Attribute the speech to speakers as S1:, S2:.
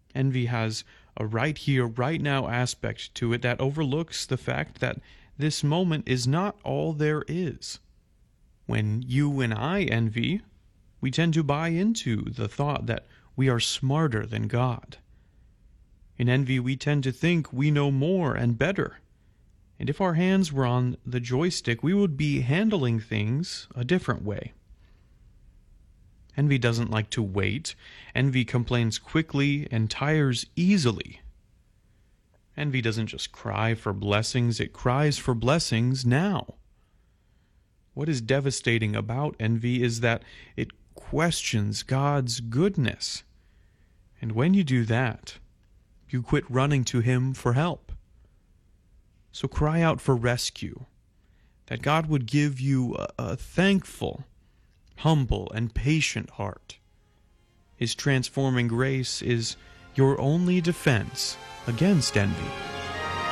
S1: Envy has a right here, right now aspect to it that overlooks the fact that this moment is not all there is. When you and I envy, we tend to buy into the thought that we are smarter than God. In envy, we tend to think we know more and better. And if our hands were on the joystick, we would be handling things a different way. Envy doesn't like to wait. Envy complains quickly and tires easily. Envy doesn't just cry for blessings, it cries for blessings now. What is devastating about envy is that it questions God's goodness. And when you do that, you quit running to Him for help. So cry out for rescue, that God would give you a thankful, humble, and patient heart. His transforming grace is your only defense against envy.